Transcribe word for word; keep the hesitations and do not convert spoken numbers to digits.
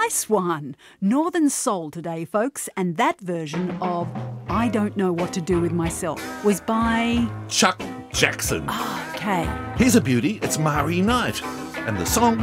Nice one. Northern Soul today, folks, and that version of I Don't Know What to Do With Myself was by Chuck Jackson. Oh, okay. Here's a beauty, it's Mari Knight. And the song